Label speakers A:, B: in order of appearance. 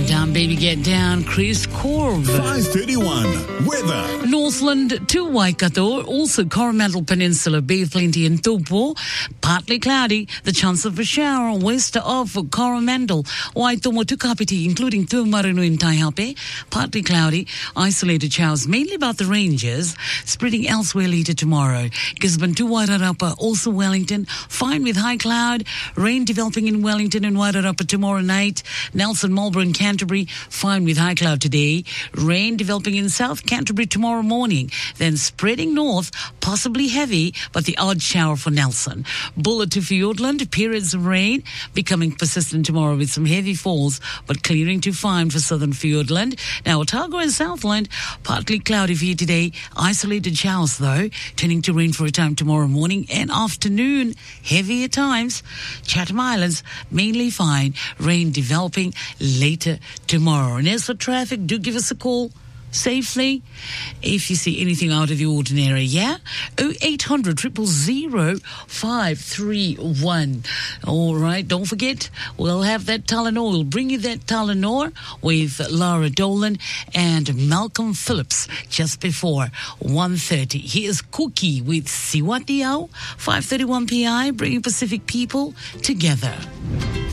A: Get down, baby, get down. Chris Corb.
B: 5:31. Weather.
A: Northland to Waikato, also Coromandel Peninsula, Bay of Plenty and Taupo. Partly cloudy, the chance of a shower west of Coromandel. Waitomo to Kapiti, including Tuamarunu and Taihape. Partly cloudy, isolated showers, mainly about the ranges, spreading elsewhere later tomorrow. Gisborne to Wairarapa, also Wellington, fine with high cloud. Rain developing in Wellington and Wairarapa tomorrow night. Nelson, Marlborough and Canterbury, fine with high cloud today. Rain developing in South Canterbury tomorrow morning. Then spreading north, possibly heavy, but the odd shower for Nelson. Bulla to Fiordland, periods of rain becoming persistent tomorrow with some heavy falls, but clearing to fine for southern Fiordland. Now, Otago and Southland, partly cloudy for you today. Isolated showers, though, turning to rain for a time tomorrow morning and afternoon. Heavy at times. Chatham Islands, mainly fine. Rain developing later tomorrow. And as for traffic, do give us a call safely if you see anything out of the ordinary, yeah? 0800 000 531. All right, don't forget, we'll have that Tylenol. We'll bring you that Tylenol with Lara Dolan and Malcolm Phillips just before 1:30. Here's Cookie with Siwatiao, 5:31 PI, bringing Pacific people together.